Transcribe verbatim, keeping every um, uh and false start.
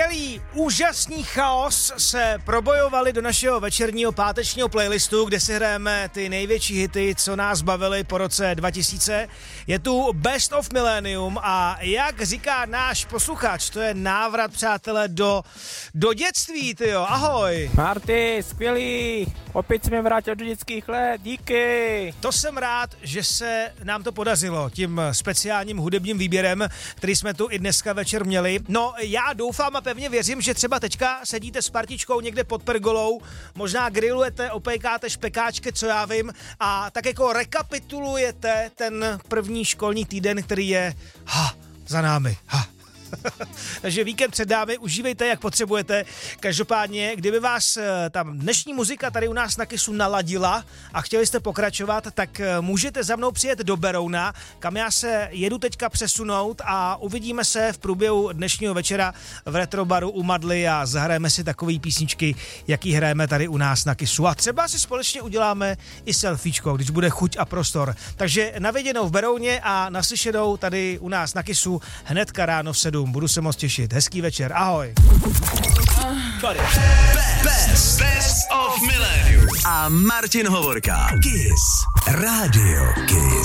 skvělý, úžasný chaos se probojovali do našeho večerního pátečního playlistu, kde si hrajeme ty největší hity, co nás bavily po roce dva tisíce. Je tu Best of Millennium a jak říká náš posluchač, to je návrat, přátelé, do, do dětství, tyjo, ahoj. Marty, skvělý, opět jsme vrátil do dětských let, díky. To jsem rád, že se nám to podařilo tím speciálním hudebním výběrem, který jsme tu i dneska večer měli. No, já doufám a pevně věřím, že třeba teďka sedíte s partičkou někde pod pergolou, možná grillujete, opékáte špekáčky, co já vím, a tak jako rekapitulujete ten první školní týden, který je ha, za námi. Ha. Takže víkend před námi, užívejte, jak potřebujete. Každopádně, kdyby vás tam dnešní muzika tady u nás na Kissu naladila a chtěli jste pokračovat, tak můžete za mnou přijet do Berouna, kam já se jedu teďka přesunout a uvidíme se v průběhu dnešního večera v Retrobaru u Madly a zahrajeme si takové písničky, jaký hrajeme tady u nás na Kissu. A třeba si společně uděláme i selfiečko, když bude chuť a prostor. Takže na viděnou v Berouně a naslyšenou tady u nás na Kissu hnedka ráno v sedm. Budu se moc těšit. Hezký večer. Ahoj. Best, best of Millennium. A Martin Hovorka. Kiss. Radio Kiss.